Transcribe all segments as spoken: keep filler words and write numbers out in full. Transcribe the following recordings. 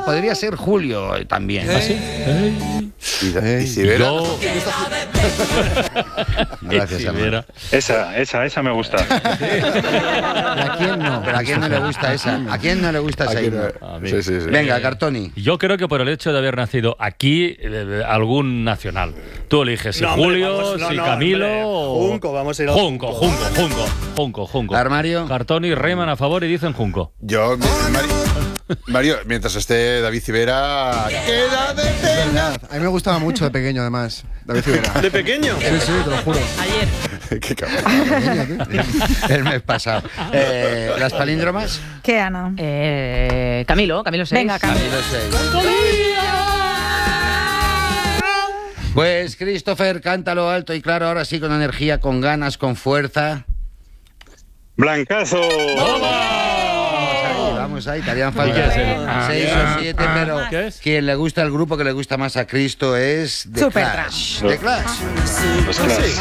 podría ser Julio eh, también. ¿Ah, sí? ¿Eh? ¿Y, y si Vera? Yo... Gracias, hermano. Esa, esa, esa me gusta. ¿A quién no? ¿Pero a quién no le gusta esa? ¿A quién no le gusta esa? A mí. Sí, sí, sí. Venga, Cartoni. Yo creo que por el hecho de haber nacido aquí, eh, algún nacional. Tú eliges si No, hombre, Julio, vamos, no, si no, Camilo hombre. o... Junco, vamos a ir al Junco, Junco, Junco, Junco, Junco. Armario. Cartoni y Reyman a favor y dicen Junco. Yo, mi- Mario, Mario, mientras esté David Civera, queda de pena. A mí me gustaba mucho de pequeño, además. David Civera. ¿De pequeño? Sí, sí, te lo juro. Ayer. Qué cabrón. El mes pasado. Eh, ¿Las palíndromas? ¿Qué, Ana? Eh, Camilo, Camilo seis. Venga, Camilo. Camilo seis. Pues, Christopher, cántalo alto y claro, ahora sí, con energía, con ganas, con fuerza. ¡Blancazo! Vamos ahí, vamos ahí, te harían falta ¿Qué es el- seis o siete, pero ¿Qué es? quien le gusta el grupo que le gusta más a Cristo es The Supertramp. Clash. The Clash. Los Clash.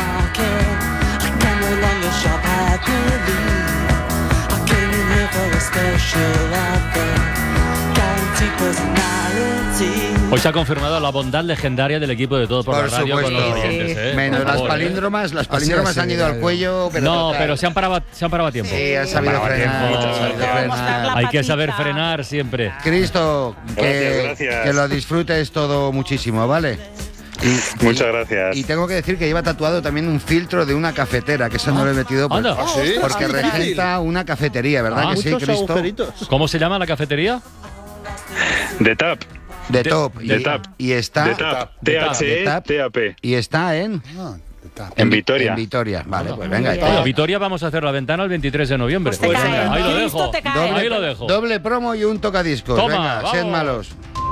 Hoy se ha confirmado la bondad legendaria del equipo de Todo por, Por la Radio con supuesto. los oyentes, ¿eh? Menos Por las favor, ¿eh? palíndromas, las palíndromas así, han ido ya, al ya. cuello, pero No, total. pero se han parado, se han parado a tiempo. Sí, han sabido parado a frenar, tiempo. han sabido frenar. Hay que saber frenar siempre. Cristo, que, Gracias, gracias. que lo disfrutes todo muchísimo, ¿vale? Y, Muchas y- gracias. Y tengo que decir que lleva tatuado también un filtro de una cafetera, que eso no lo he metido por- Anda. ¿Ah, sí? porque regenta una cafetería, ¿verdad Ah, que sí, Muchos Cristo? agujeritos. ¿Cómo se llama la cafetería? De Tap. De top. de y, tap. y está De Tap. de T tap, H de E tap. T A P. y está en Ah, está. En Vitoria. En Vitoria, vale, pues venga. Bueno, está. Vitoria vamos a hacer la ventana el veintitrés de noviembre. Pues te cae. venga, ahí lo Cristo dejo. te cae. Ahí lo dejo. Doble promo y un tocadiscos. Toma, venga, sed vamos. malos.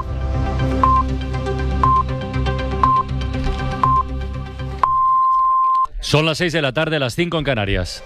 Son las seis de la tarde, las cinco en Canarias.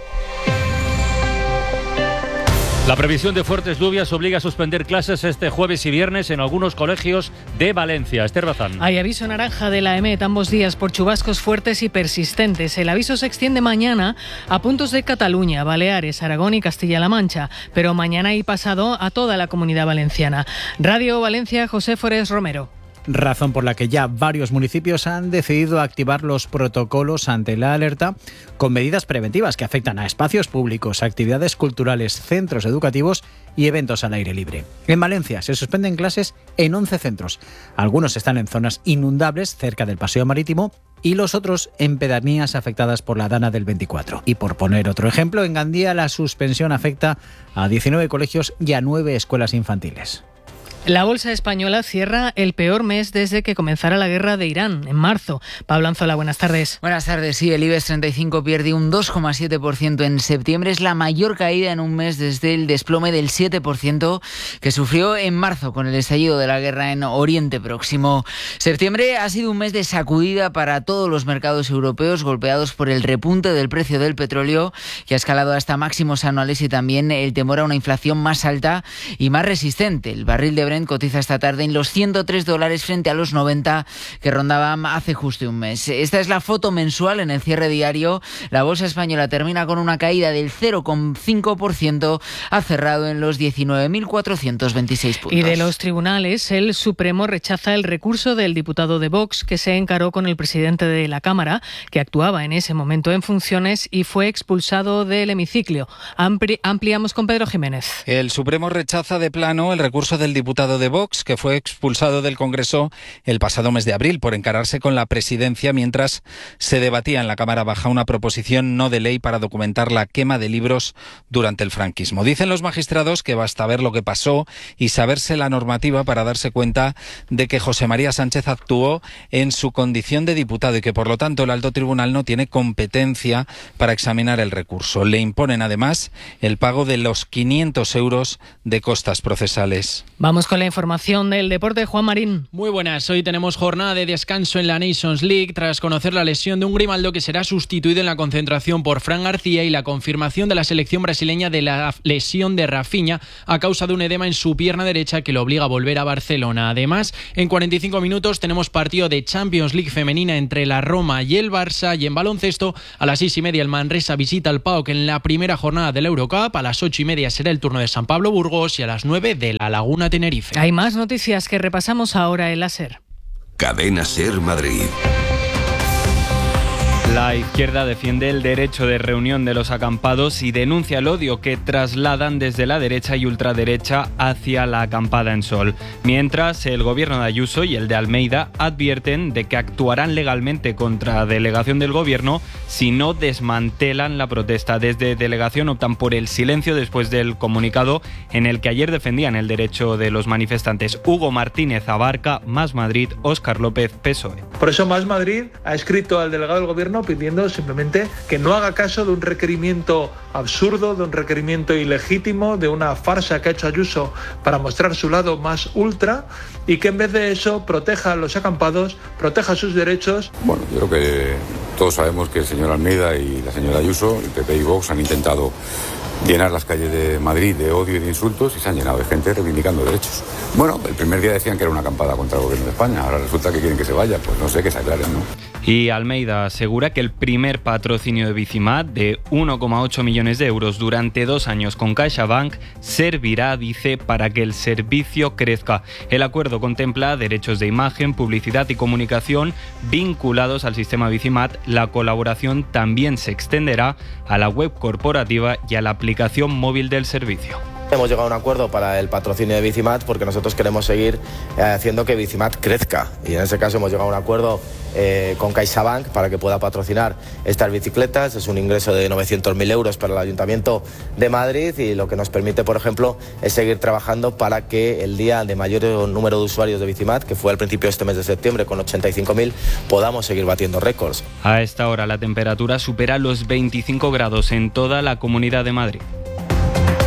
La previsión de fuertes lluvias obliga a suspender clases este jueves y viernes en algunos colegios de Valencia. Esther Bazán. Hay aviso naranja de la EMET ambos días por chubascos fuertes y persistentes. El aviso se extiende mañana a puntos de Cataluña, Baleares, Aragón y Castilla-La Mancha, pero mañana y pasado a toda la Comunidad Valenciana. Radio Valencia, José Forés Romero. Razón por la que ya varios municipios han decidido activar los protocolos ante la alerta con medidas preventivas que afectan a espacios públicos, actividades culturales, centros educativos y eventos al aire libre. En Valencia se suspenden clases en once centros. Algunos están en zonas inundables cerca del paseo marítimo y los otros en pedanías afectadas por la Dana del veinticuatro. Y por poner otro ejemplo, en Gandía la suspensión afecta a diecinueve colegios y a nueve escuelas infantiles. La bolsa española cierra el peor mes desde que comenzara la guerra de Irán, en marzo. Pablo Anzola, buenas tardes. Buenas tardes. Sí, el IBEX treinta y cinco pierde un dos coma siete por ciento en septiembre. Es la mayor caída en un mes desde el desplome del siete por ciento que sufrió en marzo con el estallido de la guerra en Oriente Próximo. Septiembre ha sido un mes de sacudida para todos los mercados europeos, golpeados por el repunte del precio del petróleo, que ha escalado hasta máximos anuales, y también el temor a una inflación más alta y más resistente. El barril de Brent cotiza esta tarde en los ciento tres dólares frente a los noventa que rondaban hace justo un mes. Esta es la foto mensual en el cierre diario. La bolsa española termina con una caída del cero coma cinco por ciento, ha cerrado en los diecinueve mil cuatrocientos veintiséis puntos. Y de los tribunales, el Supremo rechaza el recurso del diputado de Vox que se encaró con el presidente de la Cámara, que actuaba en ese momento en funciones y fue expulsado del hemiciclo. Ampli- ampliamos con Pedro Jiménez. El Supremo rechaza de plano el recurso del diputado de Vox, que fue expulsado del Congreso el pasado mes de abril por encararse con la presidencia mientras se debatía en la Cámara Baja una proposición no de ley para documentar la quema de libros durante el franquismo. Dicen los magistrados que basta ver lo que pasó y saberse la normativa para darse cuenta de que José María Sánchez actuó en su condición de diputado y que por lo tanto el alto tribunal no tiene competencia para examinar el recurso. Le imponen además el pago de los quinientos euros de costas procesales. Vamos con la información del deporte, Juan Marín. Muy buenas, hoy tenemos jornada de descanso en la Nations League tras conocer la lesión de un Grimaldo que será sustituido en la concentración por Fran García y la confirmación de la selección brasileña de la lesión de Rafinha a causa de un edema en su pierna derecha que lo obliga a volver a Barcelona. Además, en cuarenta y cinco minutos tenemos partido de Champions League femenina entre la Roma y el Barça, y en baloncesto a las seis y media el Manresa visita al P A O K en la primera jornada de la Eurocup, a las ocho y media será el turno de San Pablo Burgos y a las nueve de la Laguna Tenerife. Tenerife. Hay más noticias que repasamos ahora en la SER. Cadena SER Madrid. La izquierda defiende el derecho de reunión de los acampados y denuncia el odio que trasladan desde la derecha y ultraderecha hacia la acampada en Sol. Mientras, el gobierno de Ayuso y el de Almeida advierten de que actuarán legalmente contra delegación del gobierno si no desmantelan la protesta. Desde delegación optan por el silencio después del comunicado en el que ayer defendían el derecho de los manifestantes. Hugo Martínez Abarca, Más Madrid, Óscar López, P S O E. Por eso Más Madrid ha escrito al delegado del gobierno pidiendo simplemente que no haga caso de un requerimiento absurdo, de un requerimiento ilegítimo, de una farsa que ha hecho Ayuso para mostrar su lado más ultra, y que en vez de eso proteja a los acampados, proteja sus derechos. Bueno, yo creo que todos sabemos que el señor Almeida y la señora Ayuso, el P P y Vox, han intentado llenar las calles de Madrid de odio y de insultos y se han llenado de gente reivindicando derechos. Bueno, el primer día decían que era una acampada contra el gobierno de España, ahora resulta que quieren que se vaya, pues no sé, que se aclaren, ¿no? Y Almeida asegura que el primer patrocinio de Bicimat de uno coma ocho millones de euros durante dos años con CaixaBank servirá, dice, para que el servicio crezca. El acuerdo contempla derechos de imagen, publicidad y comunicación vinculados al sistema Bicimat. La colaboración también se extenderá a la web corporativa y a la aplicación móvil del servicio. Hemos llegado a un acuerdo para el patrocinio de Bicimat porque nosotros queremos seguir eh, haciendo que Bicimat crezca, y en ese caso hemos llegado a un acuerdo eh, con CaixaBank para que pueda patrocinar estas bicicletas. Es un ingreso de novecientos mil euros para el Ayuntamiento de Madrid, y lo que nos permite, por ejemplo, es seguir trabajando para que el día de mayor número de usuarios de Bicimat, que fue al principio de este mes de septiembre con ochenta y cinco mil, podamos seguir batiendo récords. A esta hora la temperatura supera los veinticinco grados en toda la Comunidad de Madrid.